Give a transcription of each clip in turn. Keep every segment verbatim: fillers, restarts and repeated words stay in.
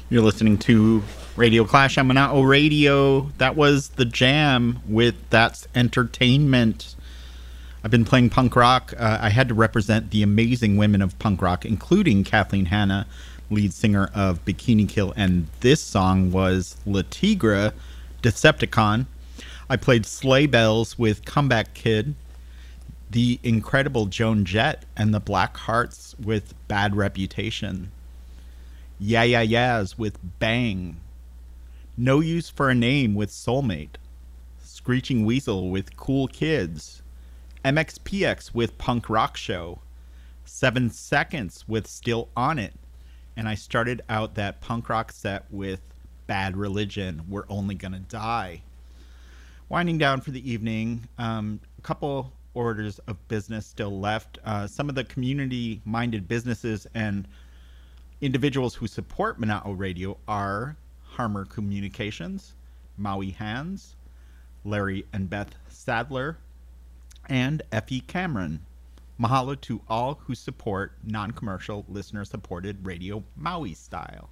You're listening to Radio Clash on Monao Radio. That was The Jam with That's Entertainment. I've been playing punk rock. Uh, I had to represent the amazing women of punk rock, including Kathleen Hanna, lead singer of Bikini Kill, and this song was La Tigre, Decepticon. I played Sleigh Bells with Comeback Kid, the incredible Joan Jett, and the Black Hearts with Bad Reputation. Yeah Yeah Yeahs with Bang. No Use for a Name with Soulmate. Screeching Weasel with Cool Kids. M X P X with Punk Rock Show. Seven Seconds with Still On It. And I started out that punk rock set with Bad Religion, We're Only Gonna Die. Winding down for the evening, um, a couple orders of business still left. Uh, some of the community-minded businesses and individuals who support Monao Radio are Harmer Communications, Maui Hands, Larry and Beth Sadler, and Effie Cameron. Mahalo to all who support non-commercial, listener-supported radio Maui style.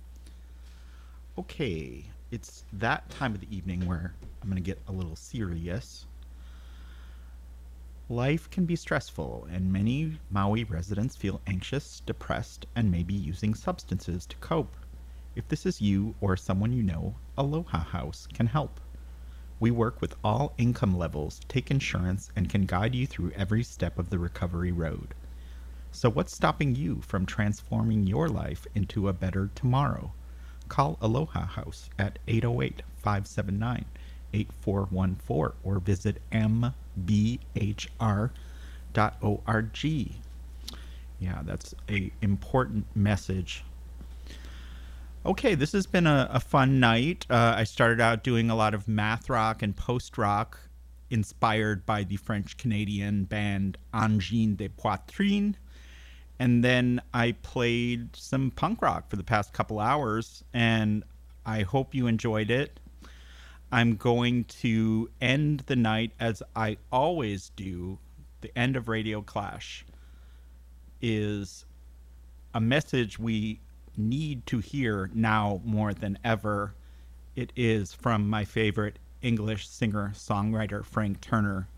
Okay, it's that time of the evening where I'm going to get a little serious. Life can be stressful, and many Maui residents feel anxious, depressed, and maybe using substances to cope. If this is you or someone you know, Aloha House can help. We work with all income levels, take insurance, and can guide you through every step of the recovery road. So what's stopping you from transforming your life into a better tomorrow? Call Aloha House at eight oh eight, five seven nine, eight four one four or visit m b h r dot org. Yeah, that's a important message. Okay, this has been a, a fun night. Uh, I started out doing a lot of math rock and post rock inspired by the French-Canadian band Angine de Poitrine. And then I played some punk rock for the past couple hours, and I hope you enjoyed it. I'm going to end the night as I always do. The end of Radio Clash is a message we need to hear now more than ever. It is from my favorite English singer-songwriter, Frank Turner.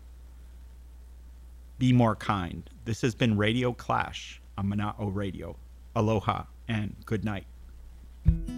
Be more kind. This has been Radio Clash on Monao Radio. Aloha and good night.